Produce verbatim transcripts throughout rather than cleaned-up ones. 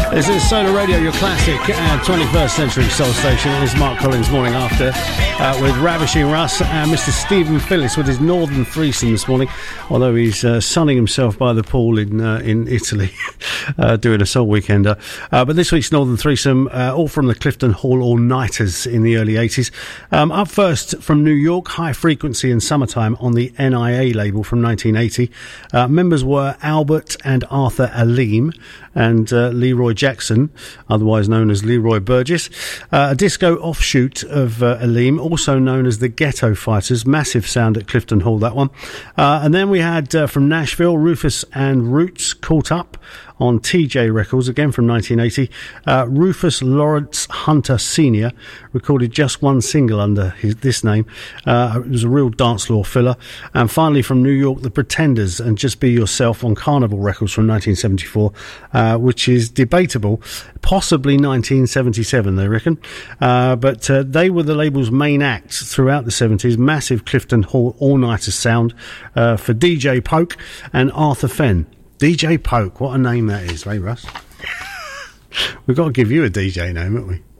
This is Solar Radio, your classic uh, twenty-first century soul station. It is Mark Collins Morning After uh, with Ravishing Russ and Mister Stephen Phillips with his Northern Threesome this morning, although he's uh, sunning himself by the pool in uh, in Italy uh, doing a soul weekender. Uh, but this week's Northern Threesome, uh, all from the Clifton Hall All-Nighters in the early eighties. Um, up first from New York, High Frequency and Summertime on the N I A label from nineteen eighty. Uh, members were Albert and Arthur Aleem and uh, Leroy Jackson, otherwise known as Leroy Burgess, uh, a disco offshoot of uh, Aleem, also known as the Ghetto Fighters. Massive sound at Clifton Hall, that one. Uh, and then we had uh, from Nashville, Rufus and Roots, Caught Up on T J Records, again from nineteen eighty. Uh, Rufus Lawrence Hunter Senior recorded just one single under his, this name. Uh, it was a real dance floor filler. And finally from New York, The Pretenders and Just Be Yourself on Carnival Records from nineteen seventy-four, uh, which is debatable. Possibly nineteen seventy-seven, they reckon. Uh, but uh, they were the label's main act throughout the seventies. Massive Clifton Hall all-nighter sound uh, for D J Poke and Arthur Fenn. D J Poke, what a name that is, right, Russ? We've got to give you a D J name, haven't we?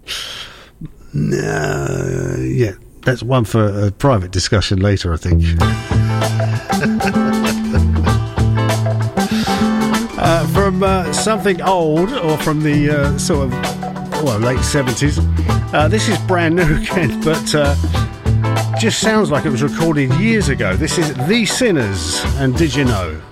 Uh, yeah, that's one for a private discussion later, I think. uh, from uh, something old, or from the uh, sort of, well, late seventies. Uh, this is brand new again, but uh, just sounds like it was recorded years ago. This is The Sinners, and Did You Know?